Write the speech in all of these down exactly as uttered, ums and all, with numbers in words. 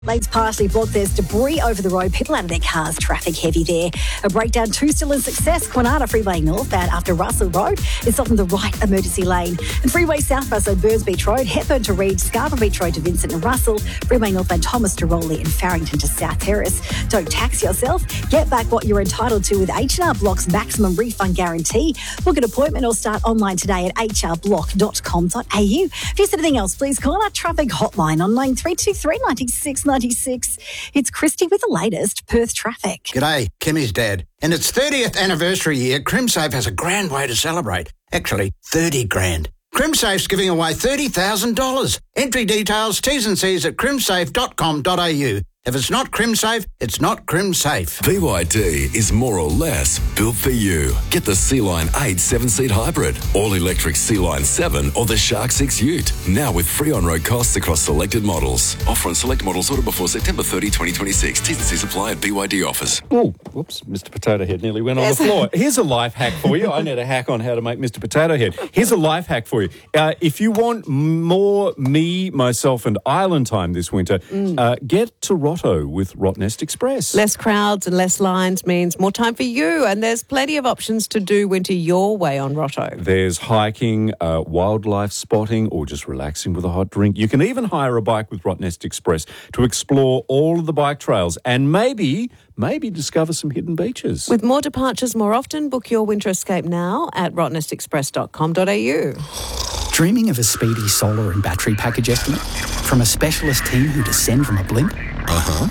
Lanes partially blocked. There's debris over the road. People out of their cars. Traffic heavy there. A breakdown two still in success. Quinana Freeway northbound after Russell Road. It's off in the right emergency lane. And Freeway southbound, so Burns Beach Road, Hepburn to Reed, Scarborough Beach Road to Vincent and Russell. Freeway northbound Thomas to Rowley and Farrington to South Terrace. Don't tax yourself. Get back what you're entitled to with H and R Block's maximum refund guarantee. Book an appointment or start online today at h r block dot com dot a u. If there's anything else, please call our traffic hotline on nine three two three nine six nine six. It's Christy with the latest Perth traffic. G'day, Kimmy's dad. In its thirtieth anniversary year, CrimSafe has a grand way to celebrate. Actually, thirty grand. CrimSafe's giving away thirty thousand dollars. Entry details, T's and C's at crimsafe dot com dot a u. If it's not CrimSafe, it's not CrimSafe. B Y D is more or less built for you. Get the Sea-Line eight seven-seat hybrid, all-electric Sea-Line seven or the Shark six Ute. Now with free on-road costs across selected models. Offer on select models ordered before September thirtieth, twenty twenty-six. T's and C's apply at B Y D offers. Oh, whoops, Mister Potato Head nearly went on the floor. Here's a life hack for you. I need a hack on how to make Mister Potato Head. Here's a life hack for you. Uh, if you want more me, myself and Island time this winter, mm. uh, get to Roto with Rottnest Express. Less crowds and less lines means more time for you, and there's plenty of options to do winter your way on Roto. There's hiking, uh, wildlife spotting, or just relaxing with a hot drink. You can even hire a bike with Rottnest Express to explore all of the bike trails and maybe, maybe discover some hidden beaches. With more departures more often, book your winter escape now at rottnest express dot com dot a u. Dreaming of a speedy solar and battery package estimate from a specialist team who descend from a blimp? Uh-huh.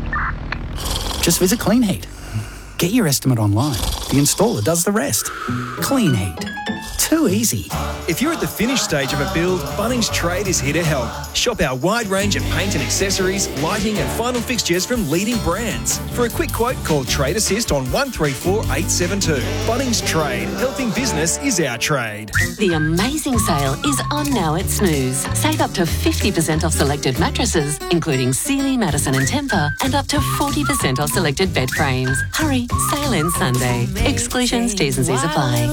Just visit Clean Heat. Get your estimate online. The installer does the rest. Clean Heat. Too easy. If you're at the finish stage of a build, Bunnings Trade is here to help. Shop our wide range of paint and accessories, lighting and final fixtures from leading brands. For a quick quote, call Trade Assist on one three four eight seven two. Bunnings Trade. Helping business is our trade. The amazing sale is on now at Snooze. Save up to fifty percent off selected mattresses, including Sealy, Madison and Tempur, and up to forty percent off selected bed frames. Hurry, sale ends Sunday. Exclusions, T's and C's apply.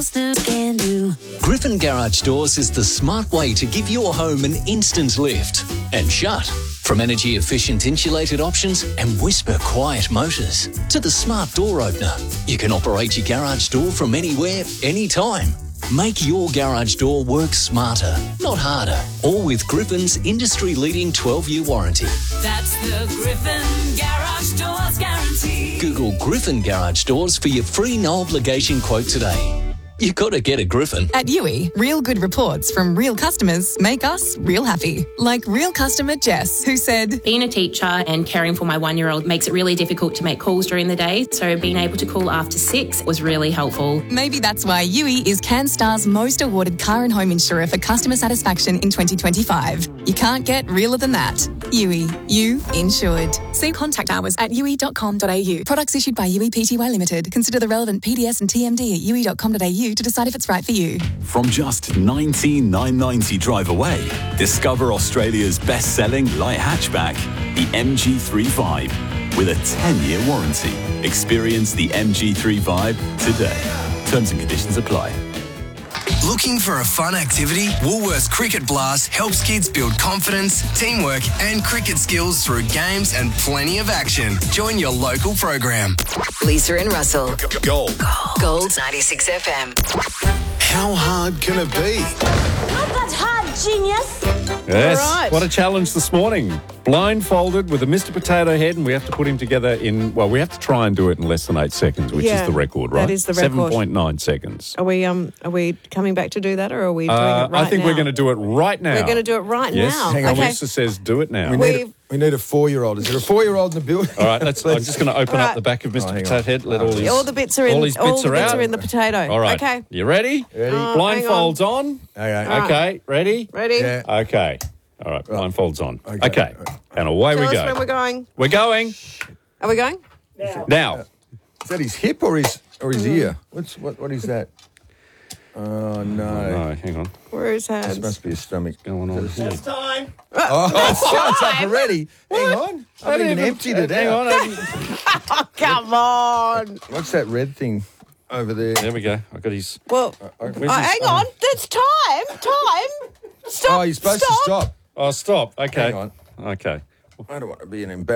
Griffin Garage Doors is the smart way to give your home an instant lift and shut. From energy-efficient insulated options and whisper quiet motors to the smart door opener, you can operate your garage door from anywhere, anytime. Make your garage door work smarter, not harder. All with Griffin's industry-leading twelve-year warranty. That's the Griffin Garage Doors guarantee. Google Griffin Garage Doors for your free no-obligation quote today. You gotta get a Griffin. At U I, real good reports from real customers make us real happy. Like real customer Jess, who said, being a teacher and caring for my one-year-old makes it really difficult to make calls during the day, so being able to call after six was really helpful. Maybe that's why U I is CanStar's most awarded car and home insurer for customer satisfaction in twenty twenty-five. You can't get realer than that. U I, you insured. See contact hours at u i dot com dot a u. Products issued by U I P T Y Limited. Consider the relevant P D S and T M D at u i dot com dot a u to decide if it's right for you. From just nineteen thousand nine hundred ninety drive away, discover Australia's best-selling light hatchback, the M G thirty-five, with a ten-year warranty. Experience the M G thirty-five today. Terms and conditions apply. Looking for a fun activity? Woolworths Cricket Blast helps kids build confidence, teamwork and cricket skills through games and plenty of action. Join your local program. Lisa and Russell. Gold. Gold ninety-six F M. How hard can it be? Not that hard, genius. Yes, Right. what a challenge this morning. Blindfolded with a Mister Potato Head, and we have to put him together in, well, we have to try and do it in less than eight seconds, which Yeah, is the record, right? that is the record. seven point nine seconds. Are we um are we coming back to do that, or are we doing Uh, it right I think now? we're going to do it right now. We're going to do it right yes. now. Hang on, okay. Lisa says do it now. We need, a, we need a four-year-old. Is there a four-year-old in the building? All right, let's, I'm just going to open All up right. the back of Mister Oh, hang Potato on. Head. Let all his all the bits are in. all his bits all the are bits out. are in the potato. All right. Okay. You ready? Ready? Oh, Blindfolds on. Okay. All Okay. Ready? Ready? Yeah. Okay. All right. Blindfolds on. Okay. Okay. And away Tell we us go. when we're going. We're going Are we going? now. Is that his hip or his or his ear? What's what? What is that? Oh no! No, hang on. Where is This hands? must be his stomach. Going on here. Time. Oh, it's up already. Hang on. I haven't even emptied it. Hang out. on. I haven't- Oh, come on. What's that red thing over there? There we go. I got his. Well, Uh, Where's oh, his- hang on. It's time. Time. Stop. Oh, you're supposed Stop. to stop. Oh, stop. Okay. Hang on. Okay. I don't want to be an embarrassment.